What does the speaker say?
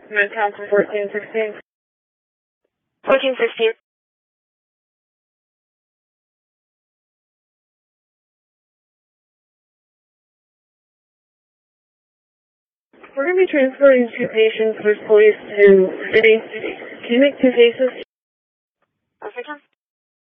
Midtown from 1416. 1416. We're going to be transporting 2 patients with police to City. Can you make 2 cases? Officer?